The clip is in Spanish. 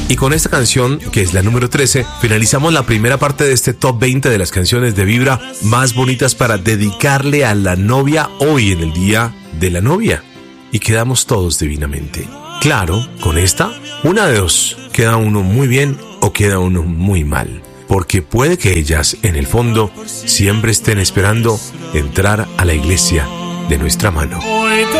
Y con esta canción, que es la número 13, finalizamos la primera parte de este top 20 de las canciones de Vibra más bonitas para dedicarle a la novia hoy en el día de la novia. Y quedamos todos divinamente. Claro, con esta, una de dos, queda uno muy bien o queda uno muy mal. Porque puede que ellas, en el fondo, siempre estén esperando entrar a la iglesia de nuestra mano.